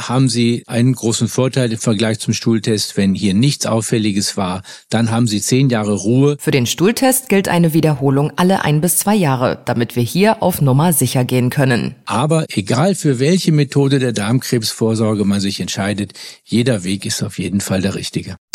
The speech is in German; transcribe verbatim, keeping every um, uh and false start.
haben Sie einen großen Vorteil im Vergleich zum Stuhltest. Wenn hier nichts Auffälliges war, dann haben Sie zehn Jahre Ruhe. Für den Stuhltest gilt eine Wiederholung alle ein bis zwei Jahre, damit wir hier auf Nummer sicher gehen können. Aber egal für welche Methode der Darmkrebsvorsorge man sich entscheidet, jeder Weg ist auf jeden Fall der richtige.